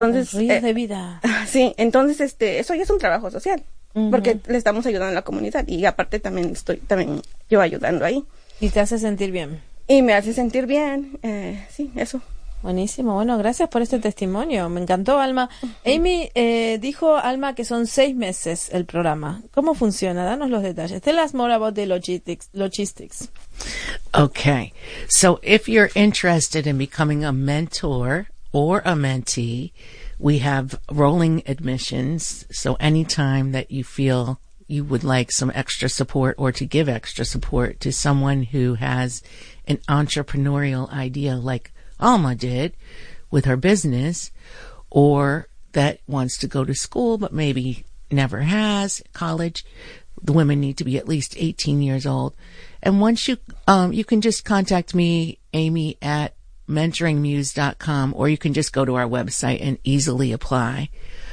Entonces, ríos de vida. Sí, entonces eso ya es un trabajo social, porque le estamos ayudando a la comunidad y aparte también estoy yo ayudando ahí. Y te hace sentir bien. Y me hace sentir bien, sí, eso. Buenísimo, bueno, gracias por este testimonio, me encantó, Alma. Amy, dijo Alma que son 6 meses el programa. ¿Cómo funciona? Danos los detalles. Tell us more about the logistics. Okay, so if you're interested in becoming a mentor or a mentee, we have rolling admissions. So anytime that you feel you would like some extra support or to give extra support to someone who has an entrepreneurial idea like Alma did with her business, or that wants to go to school but maybe never has college, the women need to be at least 18 years old. And once you can just contact me, Amy, at mentoringmuse.com, or you can just go to our website and easily apply.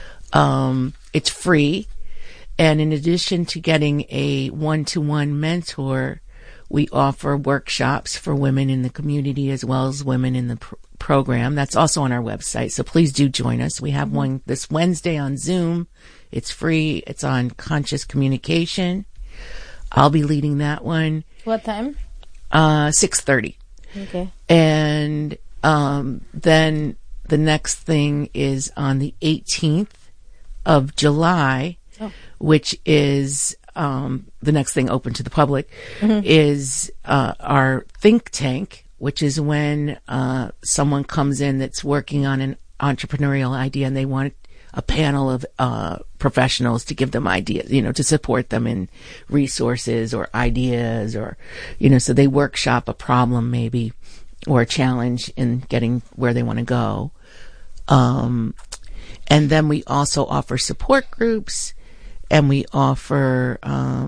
It's free. And in addition to getting a one-to-one mentor, we offer workshops for women in the community as well as women in the program. That's also on our website. So please do join us. We have one this Wednesday on Zoom. It's free. It's on conscious communication. I'll be leading that one. What time? 6:30. Okay. And then the next thing is on the 18th of July, which is the next thing open to the public, is our think tank, which is when someone comes in that's working on an entrepreneurial idea and they want a panel of professionals to give them ideas, to support them in resources or ideas, or, so they workshop a problem maybe or a challenge in getting where they want to go. And then we also offer support groups, and we offer,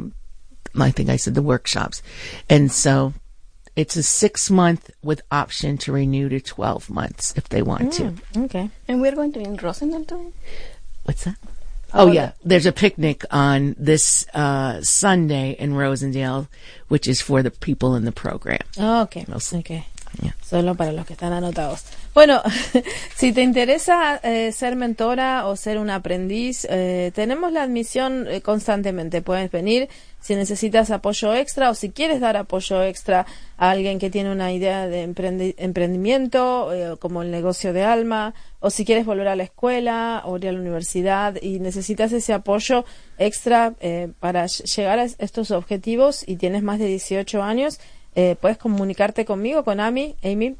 I think I said the workshops. And so it's a 6-month with option to renew to 12 months if they want to. Okay. And we're going to be in Rosendale too? What's that? Oh, yeah. There's a picnic on this Sunday in Rosendale, which is for the people in the program. Okay. Okay. Yeah. Solo para los que están anotados. Bueno, si te interesa ser mentora o ser un aprendiz, tenemos la admisión constantemente. Puedes venir si necesitas apoyo extra o si quieres dar apoyo extra a alguien que tiene una idea de emprendimiento, como el negocio de Alma, o si quieres volver a la escuela o ir a la universidad y necesitas ese apoyo extra para llegar a estos objetivos y tienes más de 18 años, puedes comunicarte conmigo, con Amy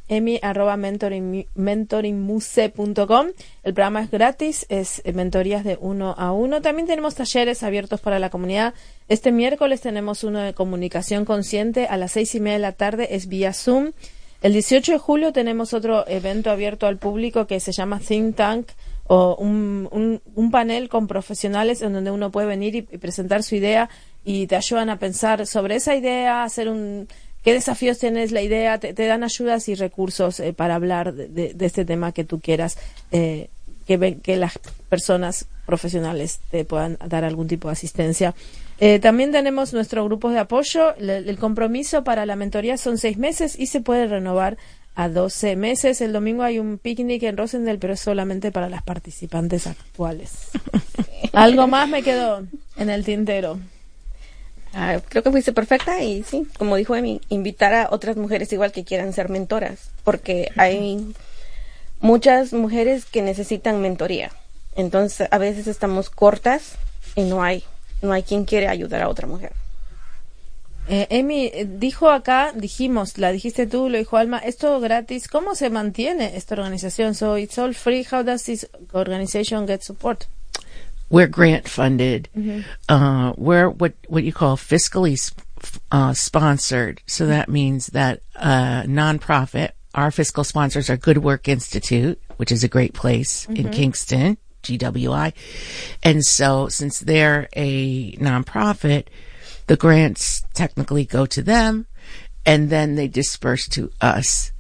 @mentoringmuse.com. El programa es gratis, es mentorías de 1 a 1. También tenemos talleres abiertos para la comunidad. Este miércoles tenemos uno de comunicación consciente a las 6:30 de la tarde, es vía Zoom. El 18 de julio tenemos otro evento abierto al público que se llama Think Tank, o un panel con profesionales en donde uno puede venir y presentar su idea y te ayudan a pensar sobre esa idea, qué desafíos tienes la idea, te dan ayudas y recursos para hablar de este tema que tú quieras, que las personas profesionales te puedan dar algún tipo de asistencia. También tenemos nuestro grupo de apoyo. El compromiso para la mentoría son 6 meses y se puede renovar a 12 meses. El domingo hay un picnic en Rosendale, pero es solamente para las participantes actuales. Algo más me quedó en el tintero. Creo que fuiste perfecta y sí, como dijo Amy, invitar a otras mujeres igual que quieran ser mentoras, porque hay muchas mujeres que necesitan mentoría. Entonces, a veces estamos cortas y no hay quien quiere ayudar a otra mujer. Amy, la dijiste tú, lo dijo Alma, esto gratis, ¿cómo se mantiene esta organización? So it's all free. How does this organization get support? We're grant funded. We're what you call fiscally sponsored. So that means that nonprofit. Our fiscal sponsors are Good Work Institute, which is a great place in Kingston, GWI. And so since they're a nonprofit, the grants technically go to them, and then they disperse to us.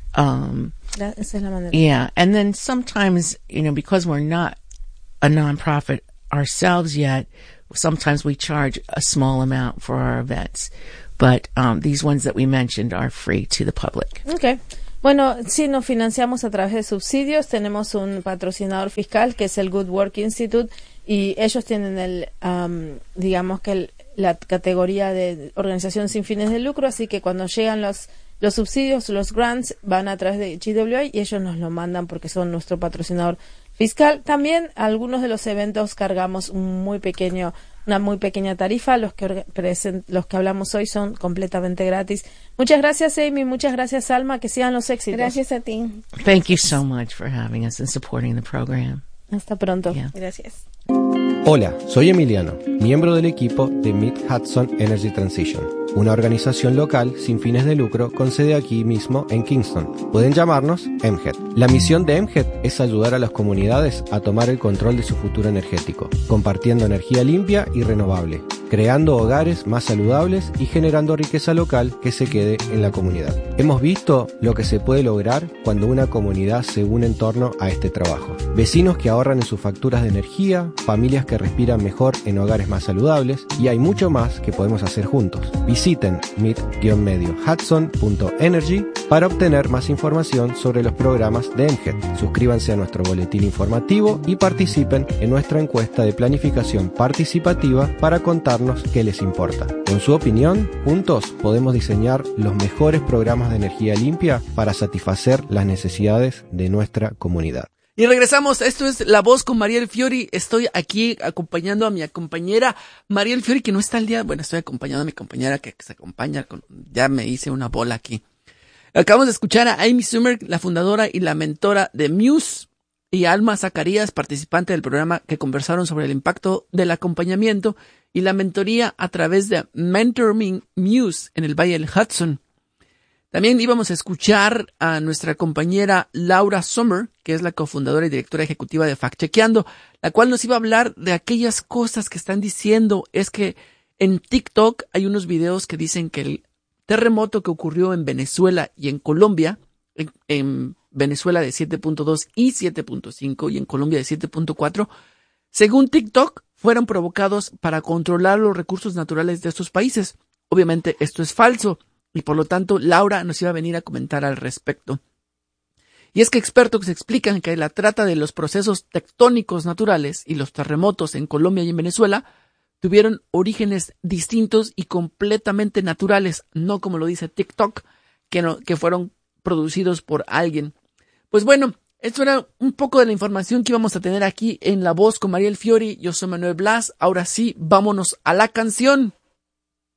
Yeah. And then sometimes, because we're not a nonprofit ourselves yet, sometimes we charge a small amount for our events, but these ones that we mentioned are free to the public. Okay. Bueno, sí, nos financiamos a través de subsidios. Tenemos un patrocinador fiscal que es el Good Work Institute y ellos tienen digamos que la categoría de organización sin fines de lucro, así que cuando llegan los subsidios, los grants, van a través de GWA y ellos nos lo mandan porque son nuestro patrocinador fiscal. También algunos de los eventos cargamos una muy pequeña tarifa. Los que hablamos hoy son completamente gratis. Muchas gracias, Amy. Muchas gracias, Alma. Que sigan los éxitos. Gracias a ti. Thank you so much for having us and supporting the program. Hasta pronto. Yeah. Gracias. Hola, soy Emiliano, miembro del equipo de Mid-Hudson Energy Transition, una organización local sin fines de lucro con sede aquí mismo en Kingston. Pueden llamarnos MHET. La misión de MHET es ayudar a las comunidades a tomar el control de su futuro energético, compartiendo energía limpia y renovable, creando hogares más saludables y generando riqueza local que se quede en la comunidad. Hemos visto lo que se puede lograr cuando una comunidad se une en torno a este trabajo. Vecinos que ahorran en sus facturas de energía, familias que respiran mejor en hogares más saludables y hay mucho más que podemos hacer juntos. Visiten mid-hudson.energy para obtener más información sobre los programas de MHET. Suscríbanse a nuestro boletín informativo y participen en nuestra encuesta de planificación participativa para contarnos qué les importa. Con su opinión, juntos podemos diseñar los mejores programas de energía limpia para satisfacer las necesidades de nuestra comunidad. Y regresamos, esto es La Voz con Mariel Fiori. Estoy aquí acompañando a mi compañera Mariel Fiori, que no está al día. Bueno, estoy acompañando a mi compañera que se acompaña ya me hice una bola aquí. Acabamos de escuchar a Amy Schumer, la fundadora y la mentora de Muse, y Alma Zacarías, participante del programa, que conversaron sobre el impacto del acompañamiento y la mentoría a través de Mentoring Muse en el Valle del Hudson. También íbamos a escuchar a nuestra compañera Laura Sommer, que es la cofundadora y directora ejecutiva de Fact Chequeando, la cual nos iba a hablar de aquellas cosas que están diciendo. Es que en TikTok hay unos videos que dicen que el terremoto que ocurrió en Venezuela y en Colombia, en Venezuela de 7.2 y 7.5 y en Colombia de 7.4, según TikTok, fueron provocados para controlar los recursos naturales de estos países. Obviamente esto es falso. Y por lo tanto, Laura nos iba a venir a comentar al respecto. Y es que expertos explican que la trata de los procesos tectónicos naturales y los terremotos en Colombia y en Venezuela tuvieron orígenes distintos y completamente naturales, no como lo dice TikTok, que fueron producidos por alguien. Pues bueno, esto era un poco de la información que íbamos a tener aquí en La Voz con Mariel Fiori. Yo soy Manuel Blas. Ahora sí, vámonos a la canción.